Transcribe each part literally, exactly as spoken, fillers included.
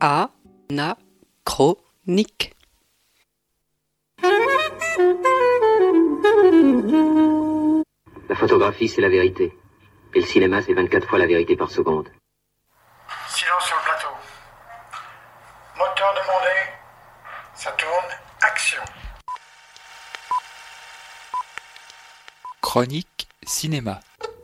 Anachronique. La photographie, c'est la vérité. Et le cinéma, c'est vingt-quatre fois la vérité par seconde. Silence sur le plateau. Moteur demandé. Ça tourne. Action. Chronique cinéma.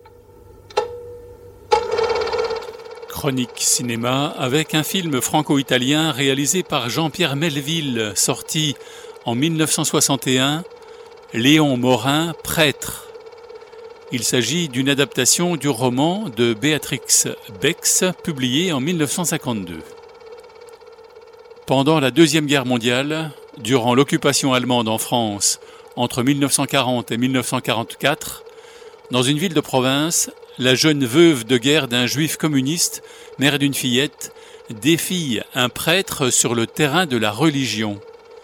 Chronique cinéma avec un film franco-italien réalisé par Jean-Pierre Melville, sorti en mille neuf cent soixante et un, Léon Morin, prêtre. Il s'agit d'une adaptation du roman de Béatrix Bex, publié en mille neuf cent cinquante-deux. Pendant la Deuxième Guerre mondiale, durant l'occupation allemande en France, entre mille neuf cent quarante et mille neuf cent quarante-quatre, dans une ville de province, la jeune veuve de guerre d'un juif communiste, mère d'une fillette, défie un prêtre sur le terrain de la religion.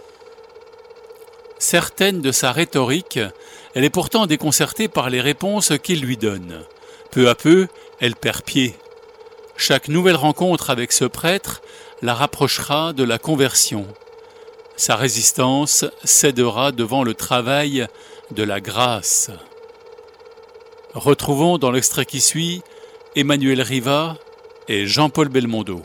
Certaine de sa rhétorique, elle est pourtant déconcertée par les réponses qu'il lui donne. Peu à peu, elle perd pied. Chaque nouvelle rencontre avec ce prêtre la rapprochera de la conversion. Sa résistance cédera devant le travail de la grâce. Retrouvons dans l'extrait qui suit Emmanuel Riva et Jean-Paul Belmondo.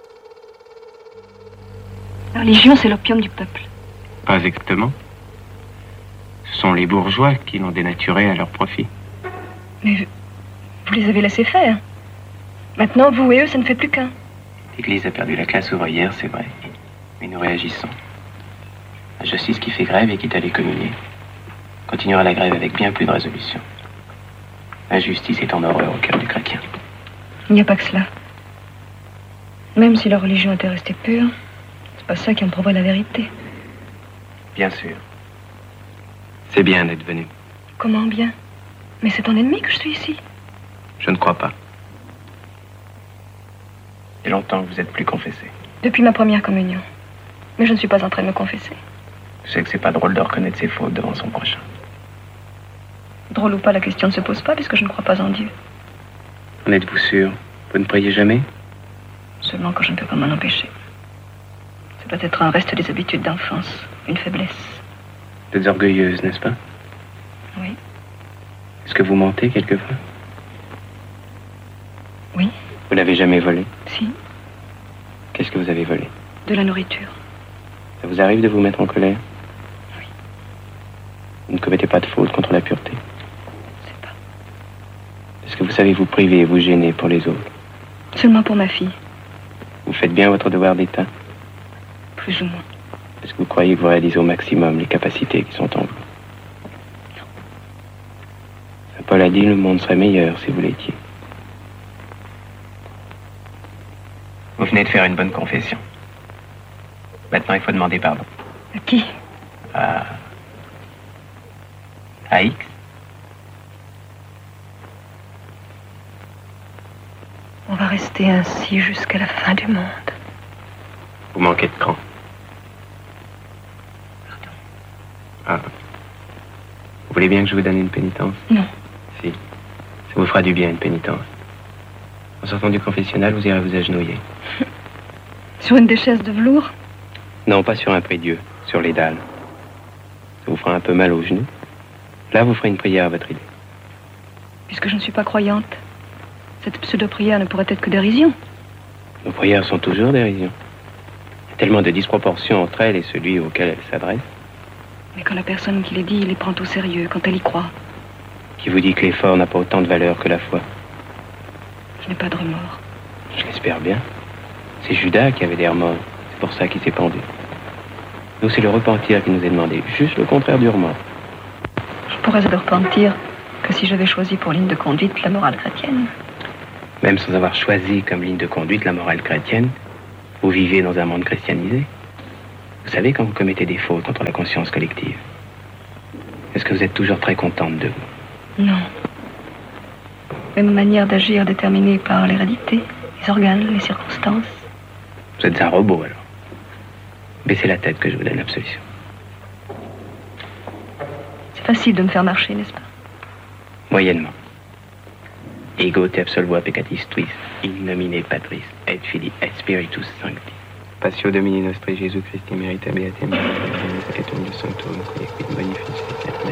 La religion, c'est l'opium du peuple. Pas exactement. Ce sont les bourgeois qui l'ont dénaturé à leur profit. Mais vous les avez laissés faire. Maintenant, vous et eux, ça ne fait plus qu'un. L'Église a perdu la classe ouvrière, c'est vrai. Mais nous réagissons. La justice qui fait grève et quitte à les communier continuera la grève avec bien plus de résolution. L'injustice est en horreur au cœur du chrétien. Il n'y a pas que cela. Même si la religion était restée pure, c'est pas ça qui en prouverait la vérité. Bien sûr. C'est bien d'être venu. Comment bien? Mais c'est ton ennemi que je suis ici. Je ne crois pas. Il y a longtemps que vous êtes plus confessé. Depuis ma première communion. Mais je ne suis pas en train de me confesser. Je sais que c'est pas drôle de reconnaître ses fautes devant son prochain. Drôle ou pas, la question ne se pose pas puisque je ne crois pas en Dieu. En êtes-vous sûr? Vous ne priez jamais? Seulement quand je ne peux pas m'en empêcher. C'est peut-être un reste des habitudes d'enfance, une faiblesse. Vous êtes orgueilleuse, n'est-ce pas? Oui. Est-ce que vous mentez quelquefois? Oui. Vous n'avez jamais volé? Si. Qu'est-ce que vous avez volé? De la nourriture. Ça vous arrive de vous mettre en colère? Oui. Vous ne commettez pas de faute contre la pureté? Je sais pas. Est-ce que vous savez vous priver et vous gêner pour les autres? Seulement pour ma fille. Vous faites bien votre devoir d'État? Plus ou moins. Est-ce que vous croyez que vous réalisez au maximum les capacités qui sont en vous? Non. Saint Paul a dit le monde serait meilleur si vous l'étiez. Vous venez de faire une bonne confession. Maintenant, il faut demander pardon. À qui? À... à X. On va rester ainsi jusqu'à la fin du monde. Vous manquez de cran. Pardon. Ah. Vous voulez bien que je vous donne une pénitence? Non. Si. Ça vous fera du bien, une pénitence. En sortant du confessionnal, vous irez vous agenouiller. Sur une des chaises de velours? Non, pas sur un prie-dieu, sur les dalles. Ça vous fera un peu mal aux genoux. Là, vous ferez une prière à votre idée. Puisque je ne suis pas croyante, cette pseudo-prière ne pourrait être que dérision. Nos prières sont toujours dérision. Il y a tellement de disproportions entre elles et celui auquel elles s'adressent. Mais quand la personne qui les dit les prend au sérieux, quand elle y croit. Qui vous dit que l'effort n'a pas autant de valeur que la foi? Je n'ai pas de remords. Je l'espère bien. C'est Judas qui avait des remords. C'est pour ça qu'il s'est pendu. Nous, c'est le repentir qui nous est demandé. Juste le contraire du remords. Je pourrais me repentir que si j'avais choisi pour ligne de conduite la morale chrétienne. Même sans avoir choisi comme ligne de conduite la morale chrétienne, vous vivez dans un monde christianisé. Vous savez quand vous commettez des fautes contre la conscience collective. Est-ce que vous êtes toujours très contente de vous? Non. Mais ma manière d'agir est déterminée par l'hérédité, les organes, les circonstances. Vous êtes un robot alors. Baissez la tête que je vous donne l'absolution. C'est facile de me faire marcher, n'est-ce pas? Moyennement. Ego te absolvo peccatis tuis, in nomine Patris, et Filii, et Spiritus Sancti. Passio Domini nostri Gesù Christi merita beate Maria, et de Sancto